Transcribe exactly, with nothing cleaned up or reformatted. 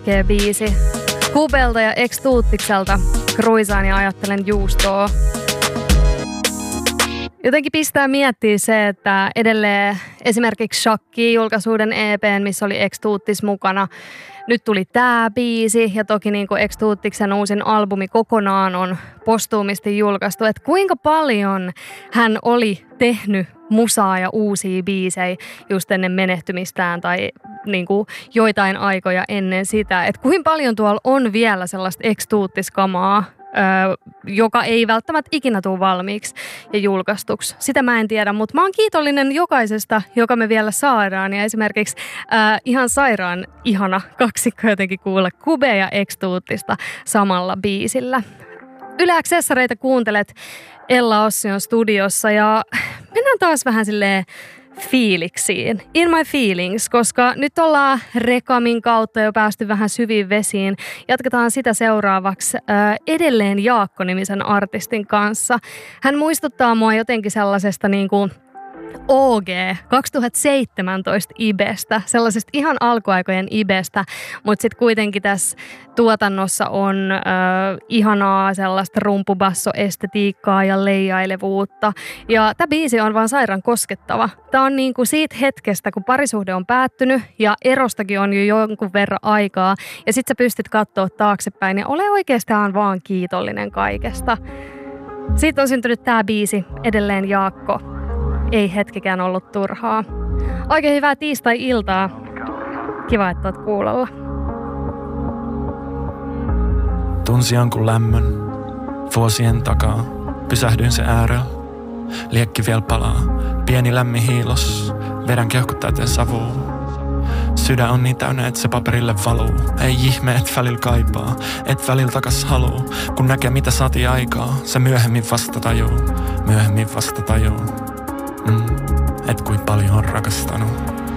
sotkee biisi. Hubelta ja X-Tuuttikselta kruisaan ja ajattelen juustoa. Jotenkin pistää miettiä se, että edelleen esimerkiksi Shakki julkaisi uuden E P:n, missä oli X-Tuuttis mukana. Nyt tuli tää biisi ja toki niin kuin X-Tuuttiksen uusin albumi kokonaan on postuumisti julkaistu. Että kuinka paljon hän oli tehnyt musaa ja uusia biisejä just ennen menehtymistään tai niin kuin joitain aikoja ennen sitä. Että kuinka paljon tuolla on vielä sellaista X-Tuuttis-kamaa, Öö, joka ei välttämättä ikinä tule valmiiksi ja julkaistuksi. Sitä mä en tiedä, mutta mä oon kiitollinen jokaisesta, joka me vielä saadaan. Ja esimerkiksi öö, ihan sairaan ihana kaksikko jotenkin kuulla Kube ja X-Tuuttista samalla biisillä. Yle X-Sessareita kuuntelet, Ella Ossi on studiossa ja mennään taas vähän silleen fiiliksiin, in my feelings, koska nyt ollaan Rekamin kautta jo päästy vähän syviin vesiin. Jatketaan sitä seuraavaksi äh, edelleen Jaakko-nimisen artistin kanssa. Hän muistuttaa mua jotenkin sellaisesta niin kuin O G kaksituhattaseitsemäntoista Ibestä, sellaisesta ihan alkuaikojen Ibestä, mutta sitten kuitenkin tässä tuotannossa on äh, ihanaa sellaista rumpubassoestetiikkaa ja leijailevuutta. Ja tämä biisi on vaan sairaan koskettava. Tämä on niinku siitä hetkestä, kun parisuhde on päättynyt ja erostakin on jo jonkun verran aikaa. Ja sit sä pystyt katsoa taaksepäin ja ole oikeastaan vaan kiitollinen kaikesta. Siitä on syntynyt tämä biisi, edelleen Jaakko. Ei hetkikään ollut turhaa. Oikein hyvää tiistai-iltaa. Kiva, että oot kuulolla. Tunsi jonkun lämmön vuosien takaa. Pysähdyin se äärellä. Liekki vielä palaa. Pieni lämmin hiilos. Vedän keuhkot täyteen savua. Sydän on niin täynnä, et se paperille valuu. Ei ihme, et välillä kaipaa. Et välillä takas haluu. Kun näkee mitä saatiin aikaa. Se myöhemmin vasta tajuu. Myöhemmin vasta tajuu. Mm. Et kuin paljon on rakastanut.